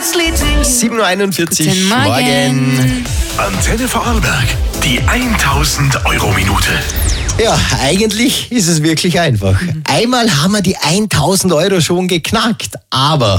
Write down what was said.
7.41 Guten Uhr, morgen. Antenne Vorarlberg, die 1000-Euro-Minute. Ja, eigentlich ist es wirklich einfach. Einmal haben wir die 1.000 Euro schon geknackt, aber